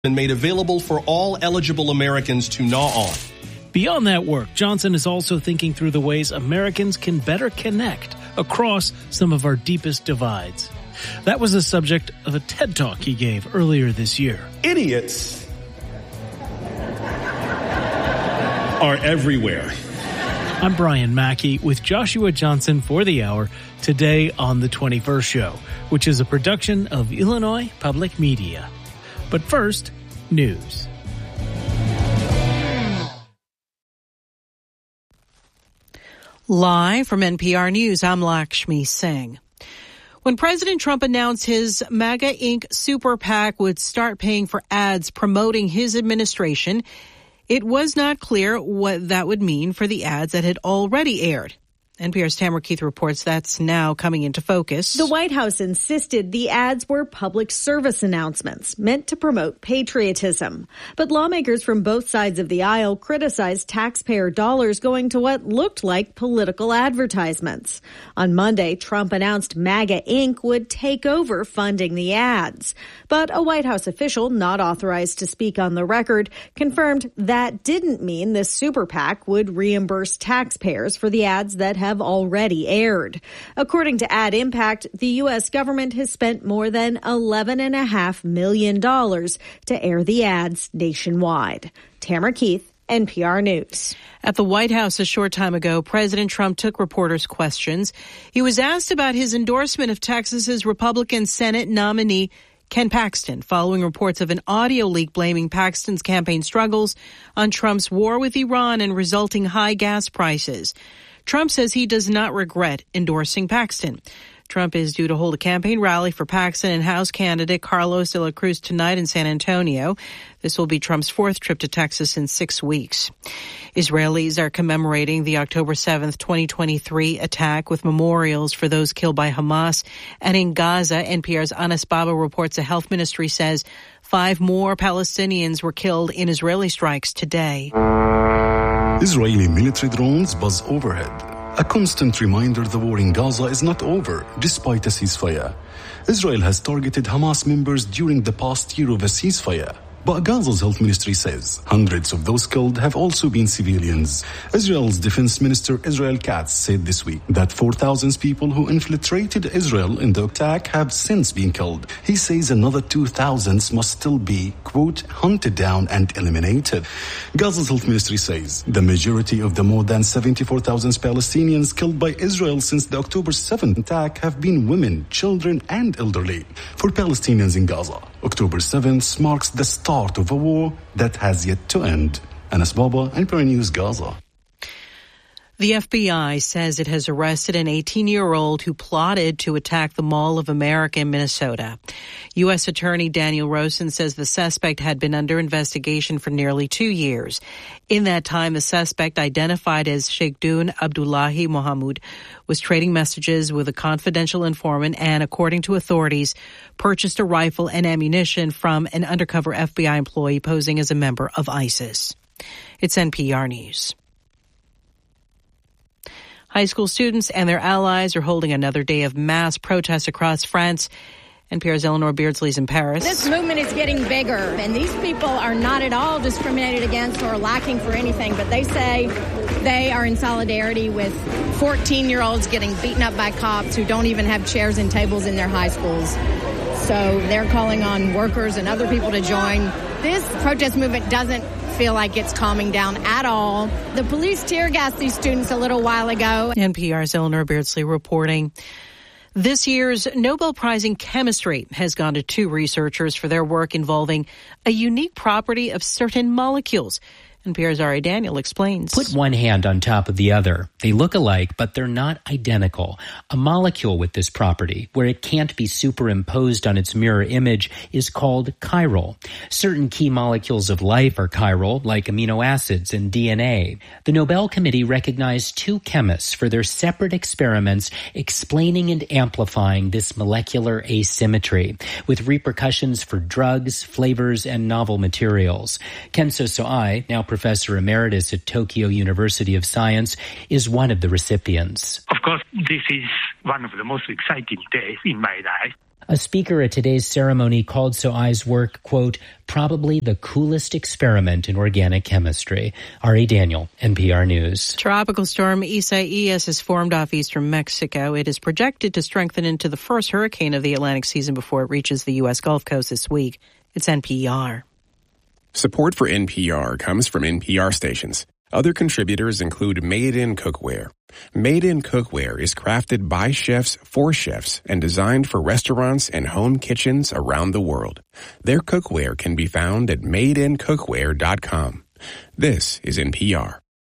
been made available for all eligible Americans to gnaw on. Beyond that work, Johnson is also thinking through the ways Americans can better connect across some of our deepest divides. That was the subject of a TED Talk he gave earlier this year. Idiots are everywhere. I'm Brian Mackey with Joshua Johnson for the hour today on The 21st Show, which is a production of Illinois Public Media. But first, news. Live from NPR News, I'm Lakshmi Singh. When President Trump announced his MAGA Inc. super PAC would start paying for ads promoting his administration, it was not clear what that would mean for the ads that had already aired. NPR's Tamara Keith reports that's now coming into focus. The White House insisted the ads were public service announcements meant to promote patriotism. But lawmakers from both sides of the aisle criticized taxpayer dollars going to what looked like political advertisements. On Monday, Trump announced MAGA Inc. would take over funding the ads. But a White House official not authorized to speak on the record confirmed that didn't mean the super PAC would reimburse taxpayers for the ads that have already aired. According to Ad Impact, the U.S. government has spent more than $11.5 million to air the ads nationwide. Tamara Keith, NPR News. At the White House a short time ago, President Trump took reporters' questions. He was asked about his endorsement of Texas's Republican Senate nominee Ken Paxton, following reports of an audio leak blaming Paxton's campaign struggles on Trump's war with Iran and resulting high gas prices. Trump says he does not regret endorsing Paxton. Trump is due to hold a campaign rally for Paxton and House candidate Carlos de la Cruz tonight in San Antonio. This will be Trump's fourth trip to Texas in 6 weeks. Israelis are commemorating the October 7th, 2023 attack with memorials for those killed by Hamas. And in Gaza, NPR's Anas Baba reports the health ministry says 5 more Palestinians were killed in Israeli strikes today. Israeli military drones buzz overhead. A constant reminder the war in Gaza is not over, despite a ceasefire. Israel has targeted Hamas members during the past year of a ceasefire. But Gaza's health ministry says hundreds of those killed have also been civilians. Israel's defense minister Israel Katz said this week that 4,000 people who infiltrated Israel in the attack have since been killed. He says another 2,000 must still be, quote, hunted down and eliminated. Gaza's health ministry says the majority of the more than 74,000 Palestinians killed by Israel since the October 7th attack have been women, children, and elderly. For Palestinians in Gaza, October 7th marks the start of a war that has yet to end. Anas Baba, NPR News, Gaza. The FBI says it has arrested an 18-year-old who plotted to attack the Mall of America in Minnesota. U.S. Attorney Daniel Rosen says the suspect had been under investigation for nearly 2 years. In that time, the suspect, identified as Sheikhdun Abdullahi Mohamud, was trading messages with a confidential informant and, according to authorities, purchased a rifle and ammunition from an undercover FBI employee posing as a member of ISIS. It's NPR News. High school students and their allies are holding another day of mass protests across France. NPR's Eleanor Beardsley is in Paris. This movement is getting bigger, and these people are not at all discriminated against or lacking for anything, but they say they are in solidarity with 14-year-olds getting beaten up by cops who don't even have chairs and tables in their high schools. So they're calling on workers and other people to join. This protest movement doesn't feel like it's calming down at all. The police tear gassed these students a little while ago. NPR's Eleanor Beardsley reporting. This year's Nobel Prize in Chemistry has gone to 2 researchers for their work involving a unique property of certain molecules. NPR's Ari Daniel explains. Put one hand on top of the other. They look alike, but they're not identical. A molecule with this property, where it can't be superimposed on its mirror image, is called chiral. Certain key molecules of life are chiral, like amino acids and DNA. The Nobel Committee recognized 2 chemists for their separate experiments explaining and amplifying this molecular asymmetry, with repercussions for drugs, flavors, and novel materials. Kenzo Soai, now Professor Emeritus at Tokyo University of Science, is one of the recipients. Of course, this is one of the most exciting days in my life. A speaker at today's ceremony called Soai's work, quote, probably the coolest experiment in organic chemistry. Ari Daniel, NPR News. Tropical storm Isaias has formed off eastern Mexico. It is projected to strengthen into the first hurricane of the Atlantic season before it reaches the U.S. Gulf Coast this week. It's NPR. Support for NPR comes from NPR stations. Other contributors include Made in Cookware. Made in Cookware is crafted by chefs for chefs and designed for restaurants and home kitchens around the world. Their cookware can be found at madeincookware.com. This is NPR.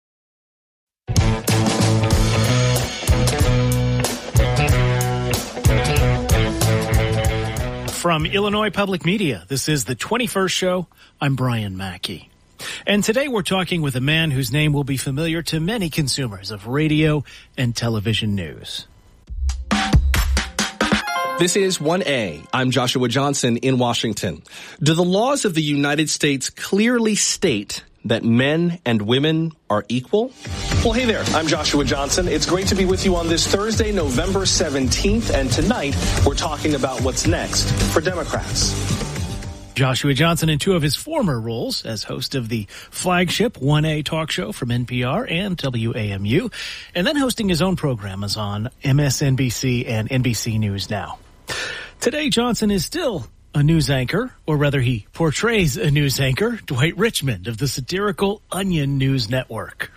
From Illinois Public Media, this is the 21st Show. I'm Brian Mackey. And today we're talking with a man whose name will be familiar to many consumers of radio and television news. This is 1A. I'm Joshua Johnson in Washington. Do the laws of the United States clearly state that men and women are equal? Well, hey there. I'm Joshua Johnson. It's great to be with you on this Thursday, November 17th. And tonight, we're talking about what's next for Democrats. Joshua Johnson in two of his former roles as host of the flagship 1A talk show from NPR and WAMU, and then hosting his own programs on MSNBC and NBC News Now. Today, Johnson is still a news anchor, or rather he portrays a news anchor, Dwight Richmond of the satirical Onion News Network.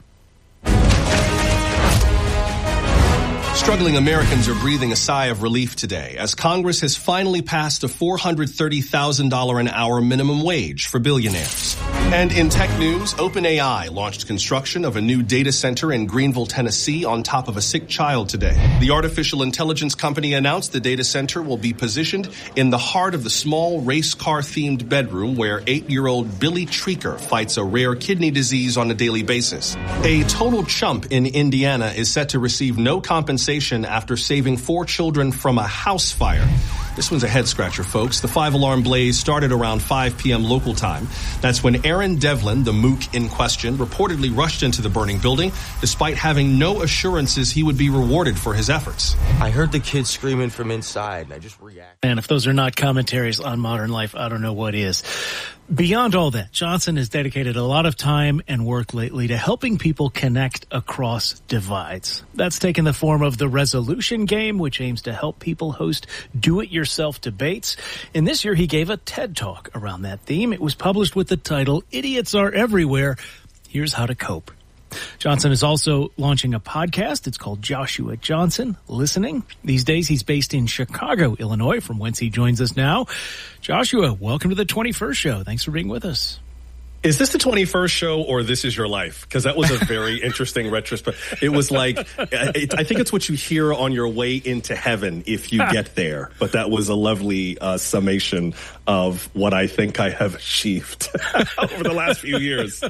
Struggling Americans are breathing a sigh of relief today as Congress has finally passed a $430,000 an hour minimum wage for billionaires. And in tech news, OpenAI launched construction of a new data center in Greenville, Tennessee on top of a sick child today. The artificial intelligence company announced the data center will be positioned in the heart of the small race car themed bedroom where 8-year-old Billy Treaker fights a rare kidney disease on a daily basis. A total chump in Indiana is set to receive no compensation after saving 4 children from a house fire. This one's a head-scratcher, folks. The 5-alarm blaze started around 5 p.m. local time. That's when Aaron Devlin, the mook in question, reportedly rushed into the burning building, despite having no assurances he would be rewarded for his efforts. I heard the kids screaming from inside, and I just reacted. And if those are not commentaries on modern life, I don't know what is. Beyond all that, Johnson has dedicated a lot of time and work lately to helping people connect across divides. That's taken the form of the Resolution Game, which aims to help people host do-it-yourself debates. And this year he gave a TED Talk around that theme. It was published with the title, Idiots Are Everywhere. Here's How to Cope. Johnson is also launching a podcast. It's called Joshua Johnson Listening. These days, he's based in Chicago, Illinois, from whence he joins us now. Joshua, welcome to the 21st Show. Thanks for being with us. Is this the 21st show or This Is Your Life? Because that was a very interesting retrospect. It was like, I think it's what you hear on your way into heaven if you get there. But that was a lovely summation of what I think I have achieved over the last few years.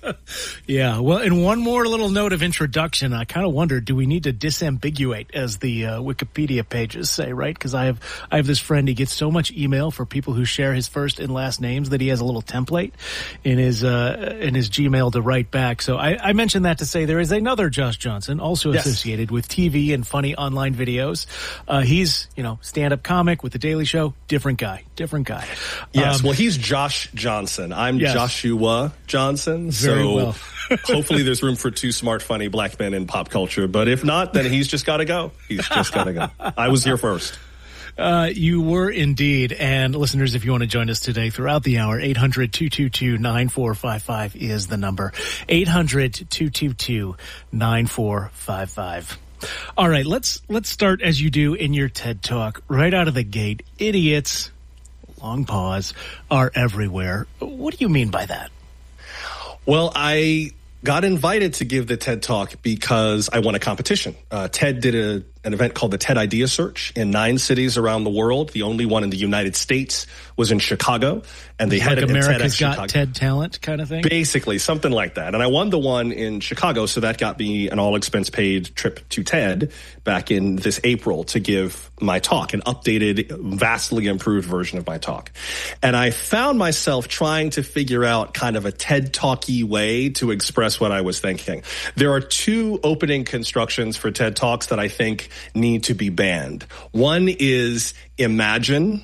Yeah, well, and one more little note of introduction. I kind of wondered, do we need to disambiguate, as the Wikipedia pages say, right? Because I have this friend, he gets so much email for people who share his first and last names that he has a little template in his Gmail to write back. So I mentioned that to say there is another Josh Johnson, also associated with TV and funny online videos. He's, stand-up comic with The Daily Show. Different guy. Yes, well, he's Josh Johnson. I'm Joshua Johnson. Very so well. Hopefully there's room for 2 smart, funny black men in pop culture. But if not, then he's just got to go. I was here first. You were indeed. And listeners, if you want to join us today throughout the hour, 800-222-9455 is the number. 800-222-9455. All right, let's start as you do in your TED Talk right out of the gate. Idiots, long pause, are everywhere. What do you mean by that? Well, I got invited to give the TED Talk because I won a competition. TED did an event called the TED Idea Search in 9 cities around the world. The only one in the United States was in Chicago. And they had it at America's TEDx Got Chicago. TED Talent kind of thing? Basically, something like that. And I won the one in Chicago, so that got me an all-expense-paid trip to TED back in this April to give my talk, an updated, vastly improved version of my talk. And I found myself trying to figure out kind of a TED Talky way to express what I was thinking. There are 2 opening constructions for TED Talks that I think need to be banned. One is imagine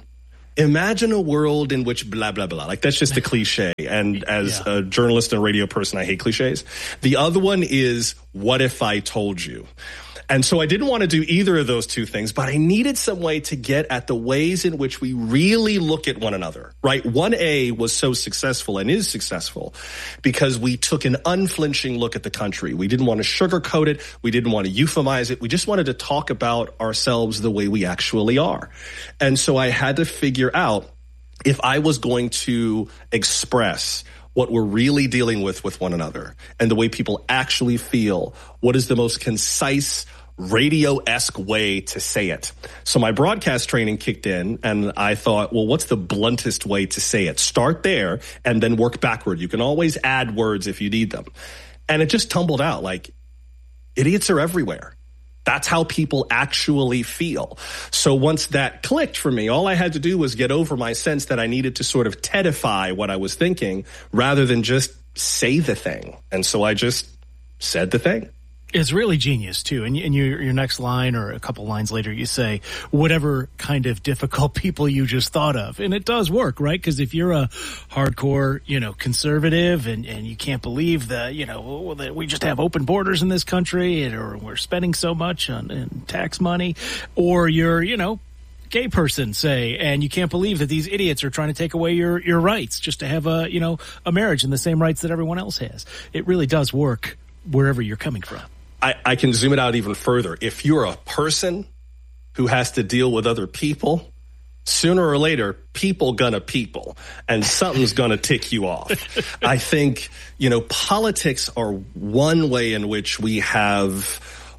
a world in which blah, blah, blah. Like, that's just a cliche. And as a journalist and radio person, I hate cliches. The other one is, what if I told you? And so I didn't want to do either of those two things, but I needed some way to get at the ways in which we really look at one another, right? 1A was so successful and is successful because we took an unflinching look at the country. We didn't want to sugarcoat it. We didn't want to euphemize it. We just wanted to talk about ourselves the way we actually are. And so I had to figure out if I was going to express what we're really dealing with one another and the way people actually feel, what is the most concise, radio-esque way to say it. So my broadcast training kicked in, and I thought, well, what's the bluntest way to say it? Start there and then work backward. You can always add words if you need them. And it just tumbled out like, idiots are everywhere. That's how people actually feel. So once that clicked for me, all I had to do was get over my sense that I needed to sort of TEDify what I was thinking rather than just say the thing. And so I just said the thing. It's really genius, too. And your next line or a couple lines later, you say, whatever kind of difficult people you just thought of. And it does work, right? Because if you're a hardcore, conservative and you can't believe that, that we just have open borders in this country or we're spending so much on tax money, or you're, gay person, say, and you can't believe that these idiots are trying to take away your rights just to have a marriage and the same rights that everyone else has. It really does work wherever you're coming from. I can zoom it out even further. If you're a person who has to deal with other people, sooner or later, people gonna people, and something's gonna tick you off. I think, politics are one way in which we have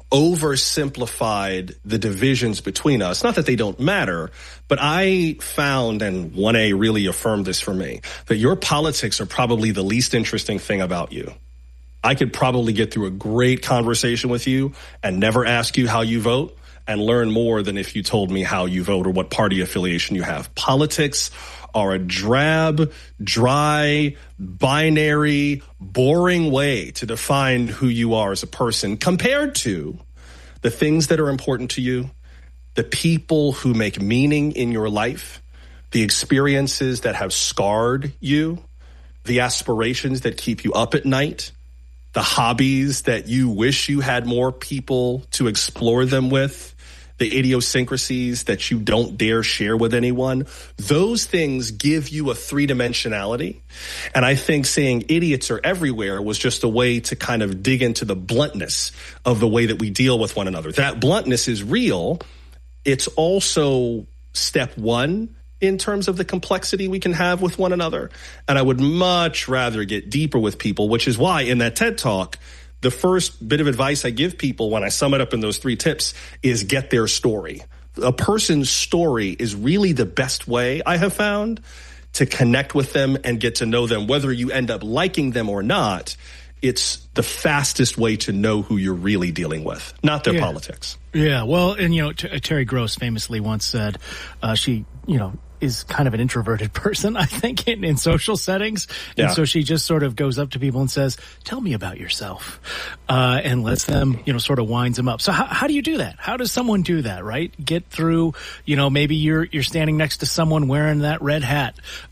oversimplified the divisions between us. Not that they don't matter, but I found, and 1A really affirmed this for me, that your politics are probably the least interesting thing about you. I could probably get through a great conversation with you and never ask you how you vote and learn more than if you told me how you vote or what party affiliation you have. Politics are a drab, dry, binary, boring way to define who you are as a person compared to the things that are important to you, the people who make meaning in your life, the experiences that have scarred you, the aspirations that keep you up at night, the hobbies that you wish you had more people to explore them with, the idiosyncrasies that you don't dare share with anyone. Those things give you a three-dimensionality. And I think saying idiots are everywhere was just a way to kind of dig into the bluntness of the way that we deal with one another. That bluntness is real. It's also step one in terms of the complexity we can have with one another. And I would much rather get deeper with people, which is why in that TED Talk, the first bit of advice I give people when I sum it up in those 3 tips is get their story. A person's story is really the best way I have found to connect with them and get to know them. Whether you end up liking them or not, it's the fastest way to know who you're really dealing with, not their politics. Yeah, well, and, Terry Gross famously once said she, is kind of an introverted person, I think, in social settings. And so she just sort of goes up to people and says, tell me about yourself, and lets them, sort of winds them up. So how do you do that? How does someone do that, right? Get through, maybe you're standing next to someone wearing that red hat,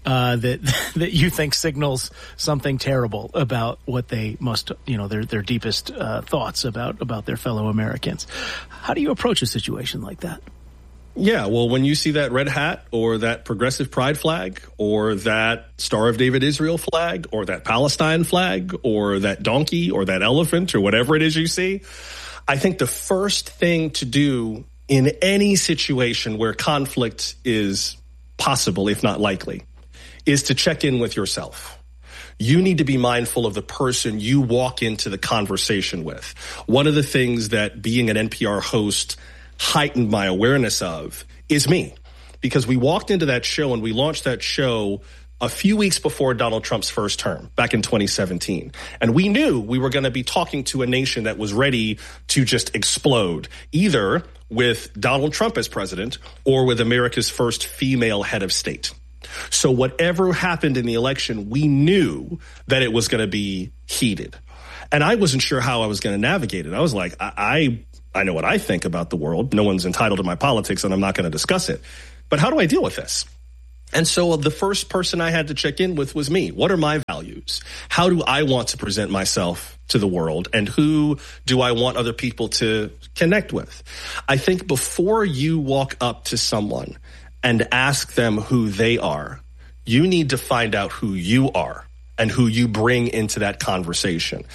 that you think signals something terrible about what they must, their deepest thoughts about their fellow Americans. How do you approach a situation like that? Yeah, well, when you see that red hat or that progressive pride flag or that Star of David Israel flag or that Palestine flag or that donkey or that elephant or whatever it is you see, I think the first thing to do in any situation where conflict is possible, if not likely, is to check in with yourself. You need to be mindful of the person you walk into the conversation with. One of the things that being an NPR host heightened my awareness of is me, because we walked into that show and we launched that show a few weeks before Donald Trump's first term back in 2017. And we knew we were going to be talking to a nation that was ready to just explode, either with Donald Trump as president or with America's first female head of state. So whatever happened in the election, we knew that it was going to be heated. And I wasn't sure how I was going to navigate it. I was like, I know what I think about the world. No one's entitled to my politics, and I'm not going to discuss it. But how do I deal with this? And so the first person I had to check in with was me. What are my values? How do I want to present myself to the world? And who do I want other people to connect with? I think before you walk up to someone and ask them who they are, you need to find out who you are and who you bring into that conversation.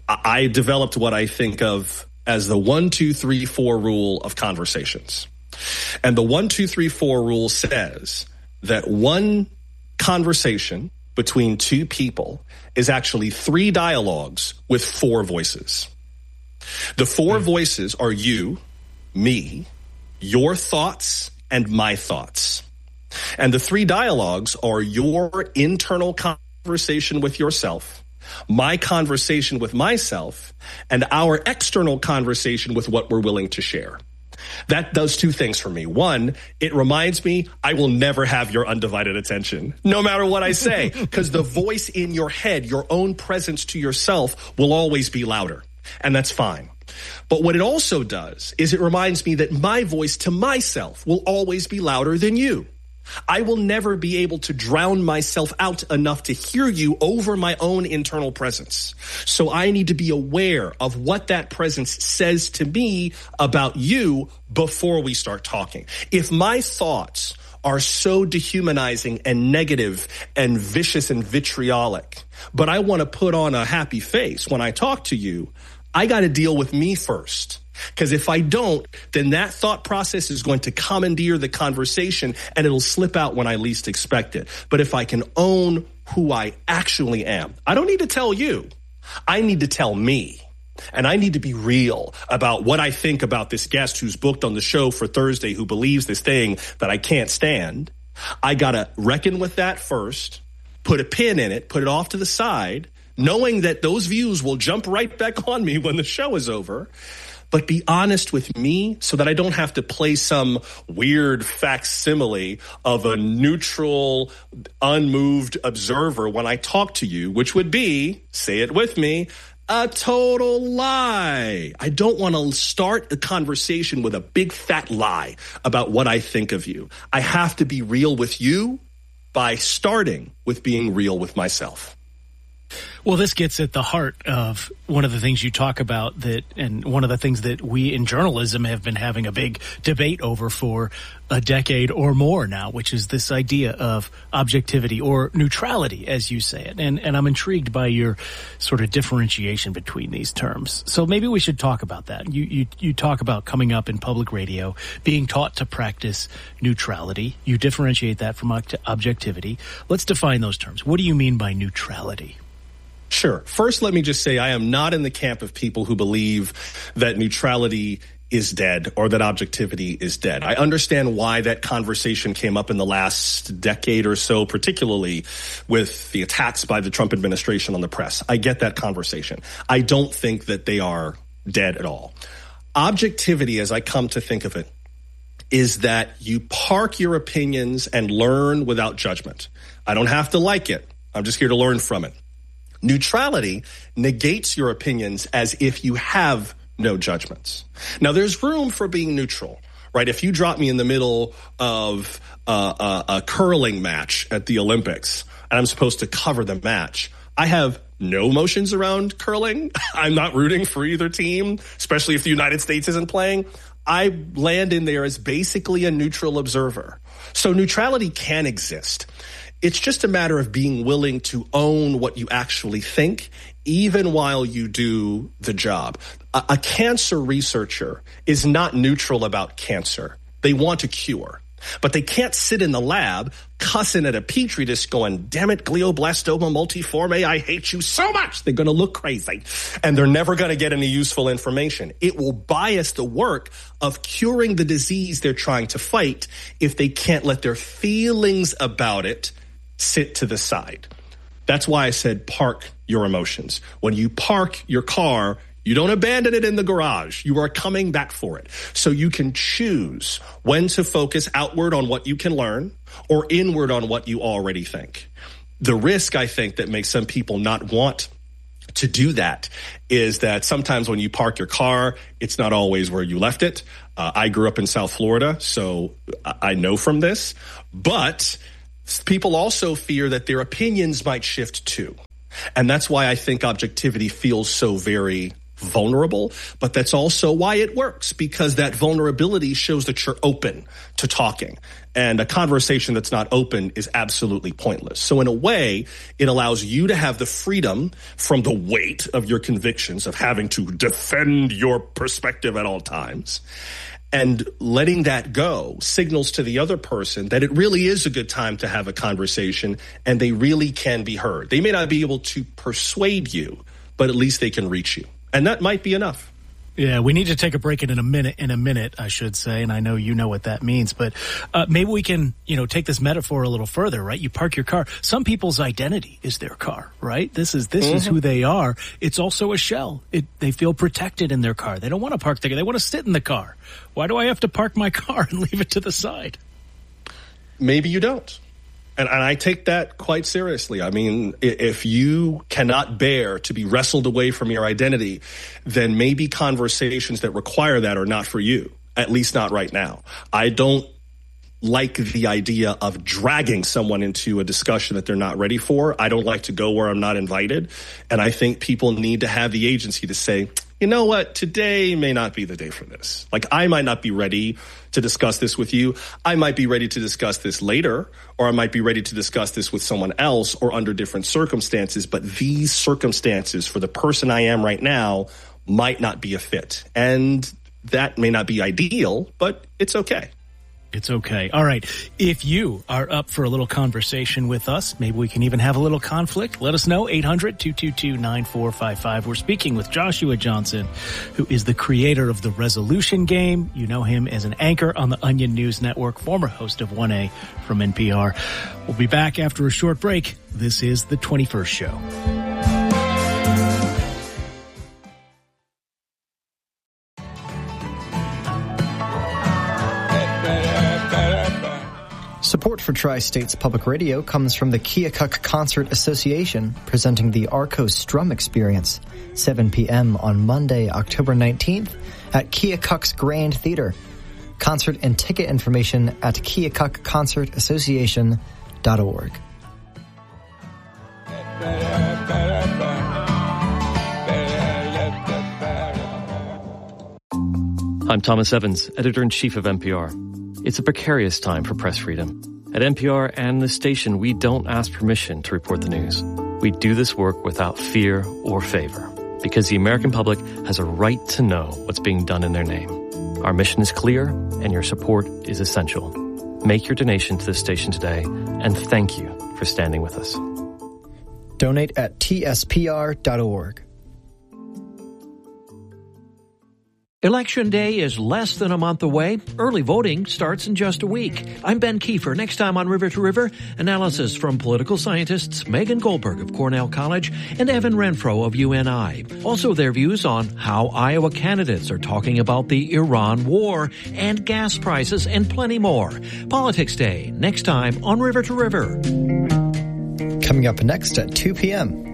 I developed what I think of as the 1, 2, 3, 4 rule of conversations. And the 1, 2, 3, 4 rule says that one conversation between two people is actually 3 dialogues with 4 voices. The 4 voices are you, me, your thoughts, and my thoughts. And the 3 dialogues are your internal conversation with yourself, my conversation with myself, and our external conversation with what we're willing to share. That does 2 things for me. 1, it reminds me I will never have your undivided attention, no matter what I say, because the voice in your head, your own presence to yourself, will always be louder, and that's fine. But what it also does is it reminds me that my voice to myself will always be louder than you. I will never be able to drown myself out enough to hear you over my own internal presence. So I need to be aware of what that presence says to me about you before we start talking. If my thoughts are so dehumanizing and negative and vicious and vitriolic, but I want to put on a happy face when I talk to you, I got to deal with me first. Because if I don't, then that thought process is going to commandeer the conversation and it'll slip out when I least expect it. But if I can own who I actually am, I don't need to tell you. I need to tell me. And I need to be real about what I think about this guest who's booked on the show for Thursday who believes this thing that I can't stand. I got to reckon with that first, put a pin in it, put it off to the side, knowing that those views will jump right back on me when the show is over. But be honest with me so that I don't have to play some weird facsimile of a neutral, unmoved observer when I talk to you, which would be, say it with me, a total lie. I don't want to start a conversation with a big fat lie about what I think of you. I have to be real with you by starting with being real with myself. Well, this gets at the heart of one of the things you talk about and one of the things that we in journalism have been having a big debate over for a decade or more now, which is this idea of objectivity or neutrality, as you say it. And I'm intrigued by your sort of differentiation between these terms. So maybe we should talk about that. You talk about coming up in public radio, being taught to practice neutrality. You differentiate that from objectivity. Let's define those terms. What do you mean by neutrality? Sure. First, let me just say I am not in the camp of people who believe that neutrality is dead or that objectivity is dead. I understand why that conversation came up in the last decade or so, particularly with the attacks by the Trump administration on the press. I get that conversation. I don't think that they are dead at all. Objectivity, as I come to think of it, is that you park your opinions and learn without judgment. I don't have to like it. I'm just here to learn from it. Neutrality negates your opinions as if you have no judgments. Now, there's room for being neutral, right? If you drop me in the middle of a curling match at the Olympics and I'm supposed to cover the match, I have no emotions around curling. I'm not rooting for either team, especially if the United States isn't playing. I land in there as basically a neutral observer. So neutrality can exist. It's just a matter of being willing to own what you actually think, even while you do the job. A cancer researcher is not neutral about cancer. They want a cure. But they can't sit in the lab cussing at a petri dish going, damn it, glioblastoma multiforme, I hate you so much. They're going to look crazy. And they're never going to get any useful information. It will bias the work of curing the disease they're trying to fight if they can't let their feelings about it sit to the side. That's why I said park your emotions. When you park your car, you don't abandon it in the garage. You are coming back for it. So you can choose when to focus outward on what you can learn or inward on what you already think. The risk, I think, that makes some people not want to do that is that sometimes when you park your car, it's not always where you left it. I grew up in South Florida, so I know from this. But people also fear that their opinions might shift too. And that's why I think objectivity feels so very vulnerable, but that's also why it works, because that vulnerability shows that you're open to talking. And a conversation that's not open is absolutely pointless. So in a way, it allows you to have the freedom from the weight of your convictions of having to defend your perspective at all times. And letting that go signals to the other person that it really is a good time to have a conversation and they really can be heard. They may not be able to persuade you, but at least they can reach you. And that might be enough. Yeah, we need to take a break in a minute, I should say, and I know you know what that means, but maybe we can, take this metaphor a little further, right? You park your car. Some people's identity is their car, right? This is who they are. It's also a shell. They feel protected in their car. They don't want to park there. They want to sit in the car. Why do I have to park my car and leave it to the side? Maybe you don't. And I take that quite seriously. I mean, if you cannot bear to be wrestled away from your identity, then maybe conversations that require that are not for you, at least not right now. I don't like the idea of dragging someone into a discussion that they're not ready for. I don't like to go where I'm not invited. And I think people need to have the agency to say, you know what, today may not be the day for this. Like, I might not be ready to discuss this with you. I might be ready to discuss this later, or I might be ready to discuss this with someone else or under different circumstances. But these circumstances for the person I am right now might not be a fit. And that may not be ideal, but it's okay. It's okay. All right. If you are up for a little conversation with us, maybe we can even have a little conflict. Let us know. 800-222-9455. We're speaking with Joshua Johnson, who is the creator of The Resolution Game. You know him as an anchor on the Onion News Network, former host of 1A from NPR. We'll be back after a short break. This is The 21st Show. Support for Tri-States Public Radio comes from the Keokuk Concert Association, presenting the Arco Strum Experience, 7 p.m. on Monday, October 19th at Keokuk's Grand Theater. Concert and ticket information at keokukconcertassociation.org. I'm Thomas Evans, editor-in-chief of NPR. It's a precarious time for press freedom. At NPR and the station, we don't ask permission to report the news. We do this work without fear or favor, because the American public has a right to know what's being done in their name. Our mission is clear, and your support is essential. Make your donation to the station today, and thank you for standing with us. Donate at tspr.org. Election Day is less than a month away. Early voting starts in just a week. I'm Ben Kiefer. Next time on River to River, analysis from political scientists Megan Goldberg of Cornell College and Evan Renfro of UNI. Also their views on how Iowa candidates are talking about the Iran war and gas prices and plenty more. Politics Day, next time on River to River. Coming up next at 2 p.m.